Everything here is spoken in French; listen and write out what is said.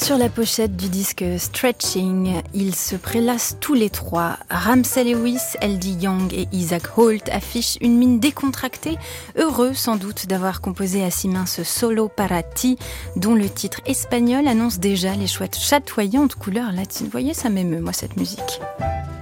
Sur la pochette du disque Stretching, ils se prélassent tous les trois. Ramsey Lewis, L.D. Young et Isaac Holt affichent une mine décontractée, heureux sans doute d'avoir composé à si main ce Solo para ti, dont le titre espagnol annonce déjà les chatoyantes couleurs latines. Vous voyez, ça m'émeut, moi, cette musique.